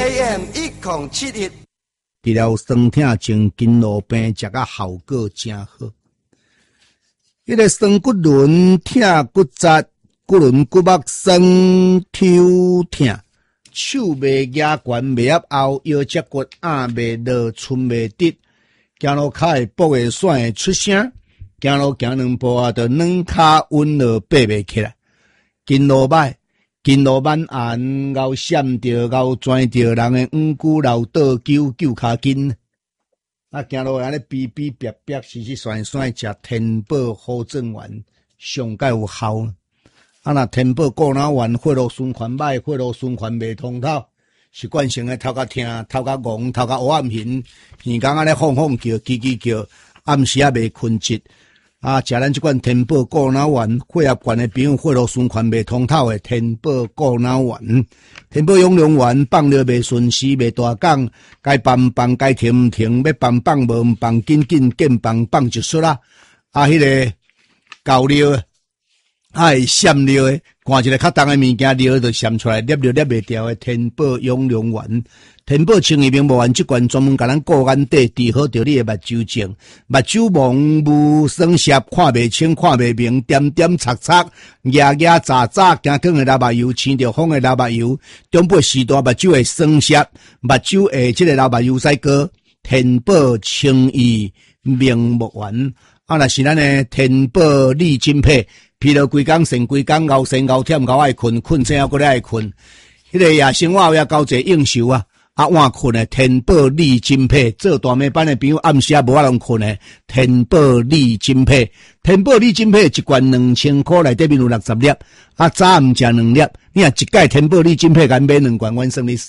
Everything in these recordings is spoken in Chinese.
AM 1071。 除了酸痛前筋络病食甲效果真好。迄个酸骨轮、痛骨折、骨轮骨膜酸、抽痛，手袂压悬、袂压后，腰脊骨压袂落、寸袂直，行路骹会跛会甩会出声，行路行两步啊，就软骹稳落爬袂起来，筋络歹。筋络慢按，咬闪着，咬钻着，人的五骨老倒揪揪骹筋。啊，行路安尼逼逼逼逼，时时甩甩，食天宝好正丸上盖有效。啊，若天宝固脑丸血路循环歹，血路循环袂通透，习惯性的头壳痛、头壳戆、头壳黑暗形，耳讲安尼晃晃叫、叽叽叫，暗时啊袂困质。啊，食咱即款天宝固脑丸，血压悬的朋友，血路循环袂通透的天宝固脑丸，天宝养龙丸放了袂顺时，袂大讲，该放放，该停唔停，要放放无唔放，紧紧紧放就出啦。啊，迄个高尿的，会闪尿的，看一个较重的物件尿就闪出来，捏就捏袂掉的天宝养龙丸。天宝清益明目丸即罐专门甲咱顾眼底治好着你的目睭症，目睭蒙雾酸涩，看袂清看袂明，点点擦擦，牙牙渣渣，惊光的老目油，青着风的老目油，中部时段目睭会酸涩，目睭会即个老目油使高，天宝清益明目丸，啊若是咱的天宝利筋片，疲劳规工神规工，熬神熬忝熬爱困，困醒还搁咧爱困，迄个夜生活也交侪应酬啊。啊，晚困的天宝利筋片，做大暝班的朋友暗时啊无法通困的天宝利筋片，天宝利筋片一罐2000块，内底面有60粒，啊早毋食2粒，你若一盖天宝利筋片，敢买2罐，阮算你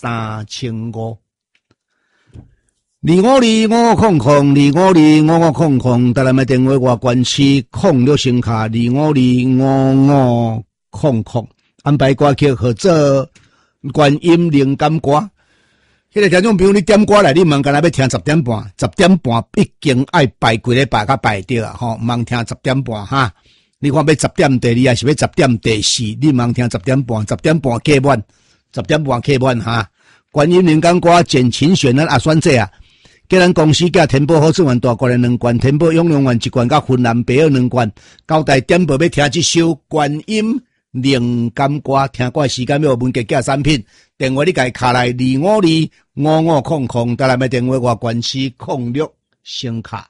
3500。252500，台南的电话外关市06声卡252500，安排歌曲合作观音灵感歌。迄个听众朋友，你点歌来，你茫干那要听10点半，10点半已经爱拜几礼拜才拜着啊！吼，茫听10点半哈。你看要10点第2还是要10点第4？你茫听10点半，10点半客满，10点半客满哈。观音灵感歌简琴选咱阿选这啊，叫咱公司甲天宝好吃丸大罐的2罐，天宝永隆丸1罐，甲芬兰白药2罐。交代点播要听这首观音灵感歌，听歌时间要文杰价产品。电话你家卡来252550，台南的电话外关市06声卡。